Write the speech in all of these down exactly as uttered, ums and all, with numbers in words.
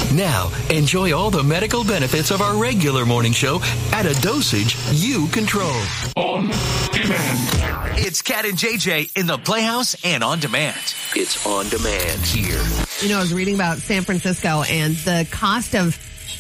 Now, enjoy all the medical benefits of our regular morning show at a dosage you control. On demand. It's Cat and J J in the Playhouse and on demand. It's on demand here. You know, I was reading about San Francisco and the cost of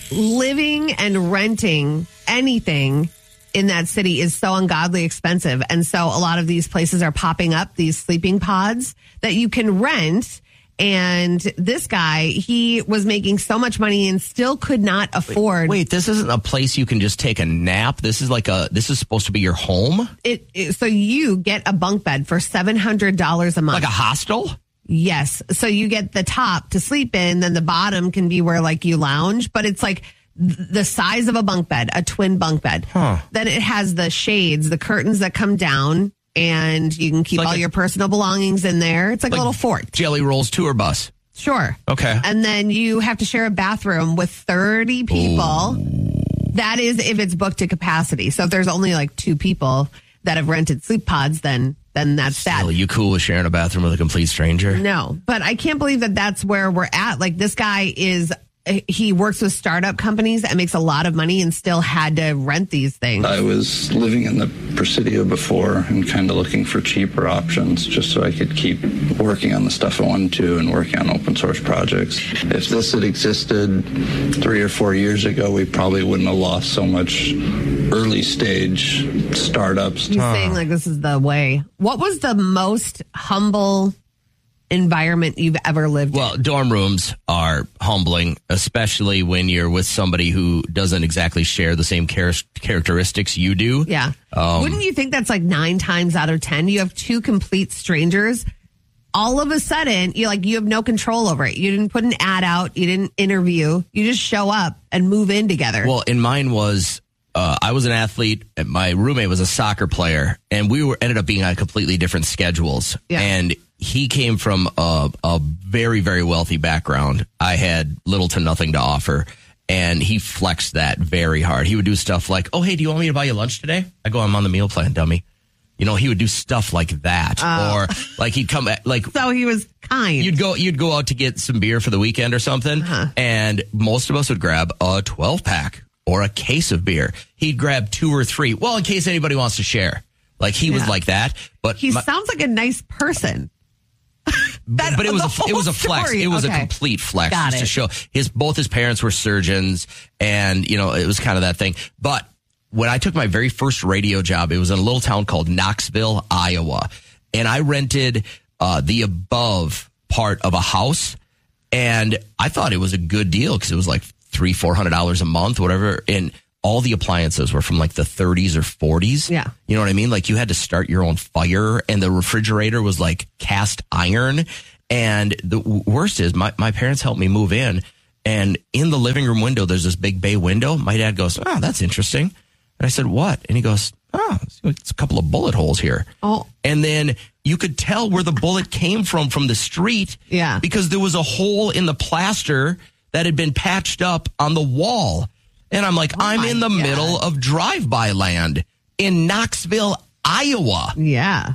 living and renting anything in that city is so ungodly expensive. And so a lot of these places are popping up, these sleeping pods that you can rent. And this guy, he was making so much money and still could not afford. Wait, wait, this isn't a place you can just take a nap. This is like a, this is supposed to be your home? It, it so you get a bunk bed for seven hundred dollars a month. Like a hostel? Yes. So you get the top to sleep in, then the bottom can be where like you lounge, but it's like the size of a bunk bed, a twin bunk bed. Huh. Then it has the shades, the curtains that come down, and you can keep like all a, your personal belongings in there. It's like, like a little fort. Jelly Rolls tour bus. Sure. Okay. And then you have to share a bathroom with thirty people. Ooh. That is if it's booked to capacity. So if there's only like two people that have rented sleep pods, then then that's Still, that. You cool with sharing a bathroom with a complete stranger? No, but I can't believe that that's where we're at. Like this guy is, he works with startup companies and makes a lot of money and still had to rent these things. I was living in the Presidio before and kind of looking for cheaper options just so I could keep working on the stuff I wanted to and working on open source projects. If this had existed three or four years ago, we probably wouldn't have lost so much early stage startups. He's huh. saying like this is the way. What was the most humble environment you've ever lived well, in? Well, dorm rooms are humbling, especially when you're with somebody who doesn't exactly share the same char- characteristics you do. Yeah. Um, Wouldn't you think that's like nine times out of ten? You have two complete strangers. All of a sudden, you're like, you have no control over it. You didn't put an ad out. You didn't interview. You just show up and move in together. Well, and mine was, uh, I was an athlete. And my roommate was a soccer player, and we were ended up being on completely different schedules. Yeah. And he came from a, a very, very wealthy background. I had little to nothing to offer, and he flexed that very hard. He would do stuff like, oh, hey, do you want me to buy you lunch today? I go, I'm on the meal plan, dummy. You know, he would do stuff like that. Oh. Or like he'd come back, like. So he was kind. You'd go, you'd go out to get some beer for the weekend or something, uh-huh. and most of us would grab a twelve pack or a case of beer. He'd grab two or three. Well, in case anybody wants to share. Like he yeah. was like that. But he my, sounds like a nice person. That, but it was a, it was a flex. Story. It was okay. a complete flex Got just it. to show his both his parents were surgeons, and you know it was kind of that thing. But when I took my very first radio job, it was in a little town called Knoxville, Iowa, and I rented uh, the above part of a house, and I thought it was a good deal because it was like three, four hundred dollars a month, whatever, and all the appliances were from like the thirties or forties. Yeah. You know what I mean? Like you had to start your own fire, and the refrigerator was like cast iron. And the w- worst is my, my parents helped me move in, and in the living room window, there's this big bay window. My dad goes, oh, that's interesting. And I said, what? And he goes, oh, it's a couple of bullet holes here. Oh. And then you could tell where the bullet came from, from the street. Yeah. Because there was a hole in the plaster that had been patched up on the wall. And I'm like, oh I'm in the God. middle of drive-by land in Knoxville, Iowa. Yeah.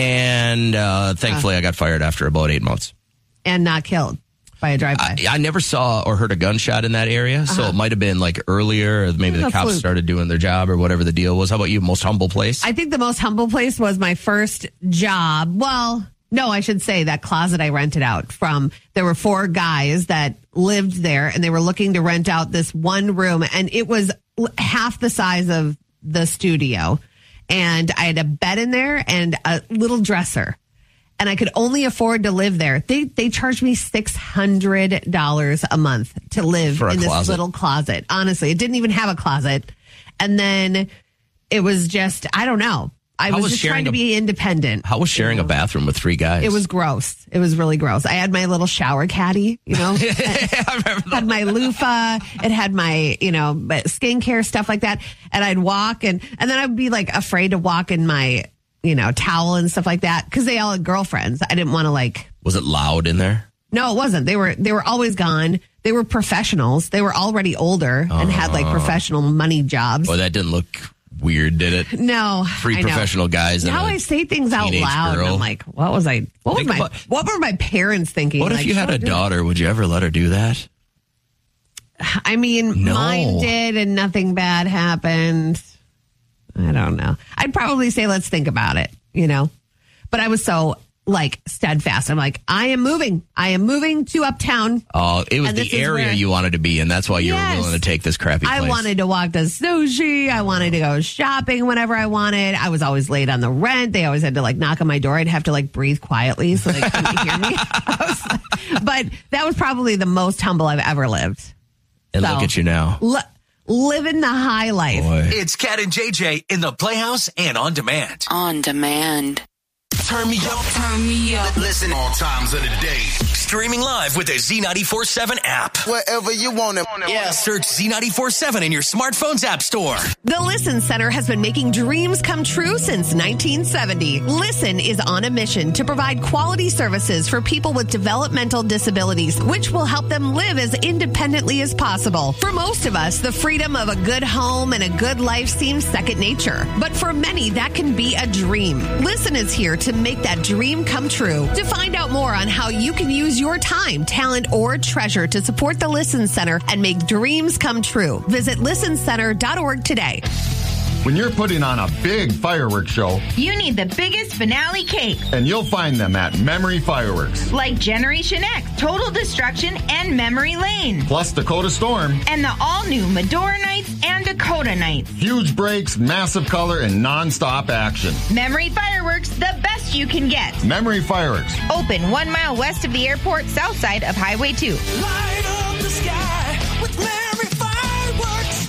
And uh, thankfully, uh, I got fired after about eight months. And not killed by a drive-by. I, I never saw or heard a gunshot in that area, uh-huh. so it might have been like earlier, or maybe yeah, the cops fluke. started doing their job or whatever the deal was. How about you? Most humble place? I think the most humble place was my first job. Well, no, I should say that closet I rented out from. There were four guys that lived there, and they were looking to rent out this one room, and it was half the size of the studio. And I had a bed in there and a little dresser, and I could only afford to live there. They they charged me six hundred dollars a month to live For a in this closet. little closet. Honestly, it didn't even have a closet. And then it was just, I don't know. I How was, was just sharing trying to a- be independent. How was sharing you know? a bathroom with three guys? It was gross. It was really gross. I had my little shower caddy, you know, I remember had my loofah. It had my, you know, skincare stuff like that. And I'd walk and, and then I'd be like afraid to walk in my, you know, towel and stuff like that because they all had girlfriends. I didn't want to like. Was it loud in there? No, it wasn't. They were, they were always gone. They were professionals. They were already older uh, and had like professional money jobs. Oh, that didn't look weird, did it? No. Three I know. professional guys. And Now a I say things out teenage loud. girl. And I'm like, what was I, what was Think my, about- what were my parents thinking? What if Like, you had a don't do it. daughter? Would you ever let her do that? I mean, No. mine did and nothing bad happened. I don't know. I'd probably say let's think about it, you know. But I was so, like, steadfast. I'm like, I am moving. I am moving to Uptown. Oh, it was And this the is area where- you wanted to be in. That's why you Yes. were willing to take this crappy place. I wanted to walk to sushi. I wanted to go shopping whenever I wanted. I was always late on the rent. They always had to like knock on my door. I'd have to like breathe quietly so they couldn't hear me. I was like- but that was probably the most humble I've ever lived. And So, look at you now. Li- living the high life. Boy. It's Cat and J J in the Playhouse and on demand. On demand. Turn me up. Turn me up. Listen all times of the day. Streaming live with the Z ninety-four seven app. Wherever you want it. Yeah. Search Z ninety-four seven in your smartphone's app store. The Listen Center has been making dreams come true since nineteen seventy. Listen is on a mission to provide quality services for people with developmental disabilities, which will help them live as independently as possible. For most of us, the freedom of a good home and a good life seems second nature. But for many, that can be a dream. Listen is here to make that dream come true. To find out more on how you can use your time, talent, or treasure to support the Listen Center and make dreams come true, visit listen center dot org today. When you're putting on a big fireworks show, You need the biggest finale cake, and you'll find them at Memory Fireworks. like Generation X, Total Destruction, and Memory Lane. Plus Dakota Storm, And the all-new Medora Nights and Dakota Nights. huge breaks, massive color, and non-stop action. Memory Fireworks, the best you can get. Memory Fireworks. Open one mile west of the airport, south side of Highway two. Light up the sky with Mary Fireworks.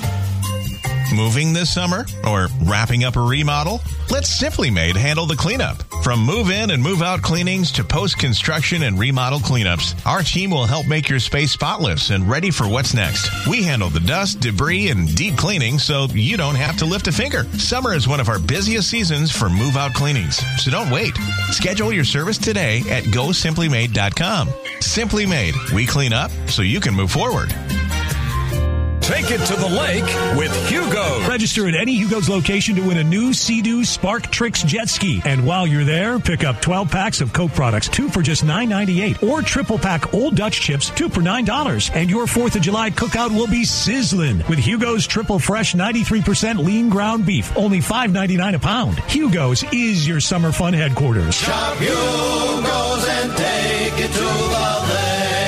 Moving this summer or wrapping up a remodel? Let Simply Made handle the cleanup. From move-in and move-out cleanings to post-construction and remodel cleanups, our team will help make your space spotless and ready for what's next. We handle the dust, debris, and deep cleaning so you don't have to lift a finger. Summer is one of our busiest seasons for move-out cleanings, so don't wait. Schedule your service today at go simply made dot com. Simply Made. We clean up so you can move forward. Take it to the lake with Hugo. Register at any Hugo's location to win a new Sea-Doo Spark Tricks jet ski. And while you're there, pick up twelve packs of Coke products, two for just nine ninety-eight, or triple pack Old Dutch chips, two for nine dollars. And your fourth of July cookout will be sizzling with Hugo's Triple Fresh ninety-three percent lean ground beef, only five ninety-nine a pound. Hugo's is your summer fun headquarters. Shop Hugo's and take it to the lake.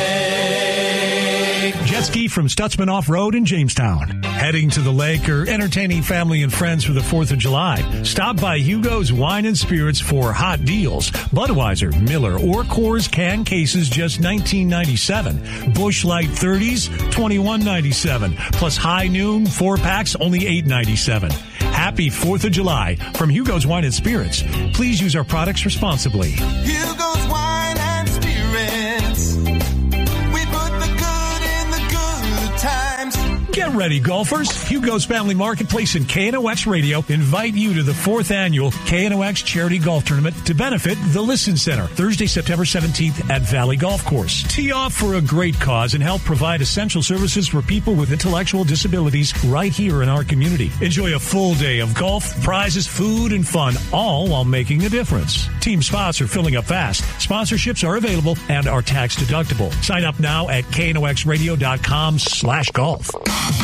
Jet ski from Stutzman Off-Road in Jamestown. Heading to the lake or entertaining family and friends for the fourth of July? Stop by Hugo's Wine and Spirits for hot deals. Budweiser, Miller, or Coors can cases just nineteen ninety-seven. Busch Light thirties, twenty-one ninety-seven. Plus High Noon, four packs, only eight ninety-seven. Happy fourth of July from Hugo's Wine and Spirits. Please use our products responsibly. Hugo's Wine and Spirits. We put the good in the good times. Get ready, golfers. Hugo's Family Marketplace and K N O X Radio invite you to the fourth annual K N O X Charity Golf Tournament to benefit the Listen Center, Thursday, September seventeenth at Valley Golf Course. Tee off for a great cause and help provide essential services for people with intellectual disabilities right here in our community. Enjoy a full day of golf, prizes, food, and fun, all while making a difference. Team spots are filling up fast. Sponsorships are available and are tax deductible. Sign up now at K N O X radio dot com slash golf.